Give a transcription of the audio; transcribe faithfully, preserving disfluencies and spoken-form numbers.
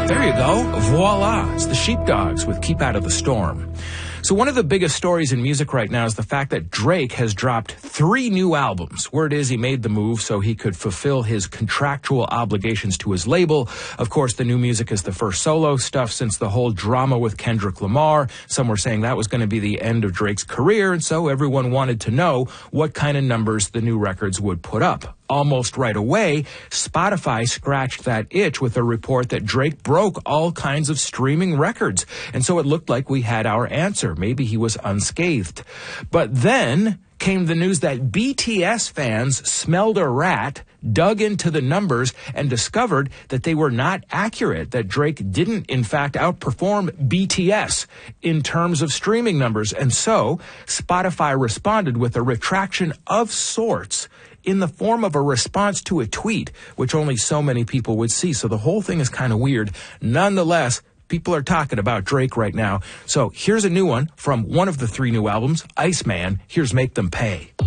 There you go. Voila. It's the Sheepdogs with Keep Out of the Storm. So one of the biggest stories in music right now is the fact that Drake has dropped three new albums. Word is he made the move so he could fulfill his contractual obligations to his label. Of course, the new music is the first solo stuff since the whole drama with Kendrick Lamar. Some were saying that was going to be the end of Drake's career, and so everyone wanted to know what kind of numbers the new records would put up. Almost right away, Spotify scratched that itch with a report that Drake broke all kinds of streaming records. And so it looked like we had our answer. Maybe he was unscathed. But then came the news that B T S fans smelled a rat, dug into the numbers, and discovered that they were not accurate, that Drake didn't, in fact, outperform B T S in terms of streaming numbers. And so Spotify responded with a retraction of sorts in the form of a response to a tweet, which only so many people would see. So the whole thing is kind of weird. Nonetheless, people are talking about Drake right now. So here's a new one from one of the three new albums, Iceman. Here's Make Them Pay.